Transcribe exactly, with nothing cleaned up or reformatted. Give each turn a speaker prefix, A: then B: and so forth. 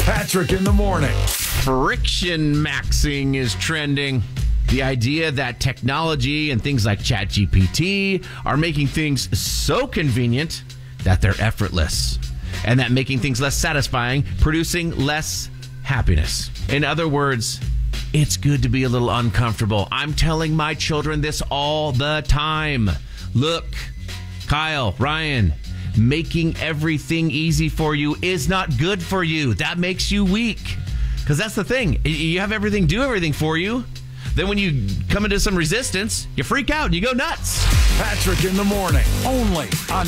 A: Patrick in the morning.
B: Friction maxing is trending. The idea that technology and things like ChatGPT are making things so convenient that they're effortless, and that making things less satisfying, producing less happiness. In other words, it's good to be a little uncomfortable. I'm telling my children this all the time. Look, Kyle, Ryan, making everything easy for you is not good for you. That makes you weak. Because that's the thing. You have everything do everything for you. Then when you come into some resistance, you freak out and you go nuts.
A: Patrick in the morning, only on